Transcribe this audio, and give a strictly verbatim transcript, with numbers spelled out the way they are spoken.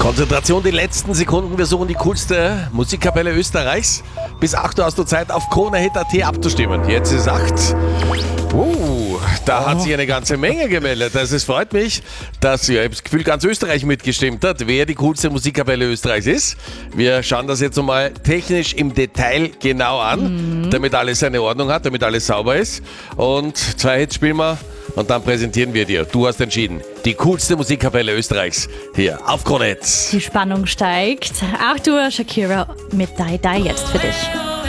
Konzentration, die letzten Sekunden. Wir suchen die coolste Musikkapelle Österreichs. Bis acht Uhr hast du Zeit, auf kronehit punkt at abzustimmen. Jetzt ist acht. Uh, da hat sich eine ganze Menge gemeldet. Also es freut mich, dass ja, ich habe das Gefühl, ganz Österreich mitgestimmt hat, wer die coolste Musikkapelle Österreichs ist. Wir schauen das jetzt nochmal technisch im Detail genau an, mhm. damit alles seine Ordnung hat, damit alles sauber ist. Und zwei Hits spielen wir und dann präsentieren wir dir. Du hast entschieden, die coolste Musikkapelle Österreichs hier auf kronehit. Die Spannung steigt. acht Uhr, Shakira mit Die Die jetzt für dich.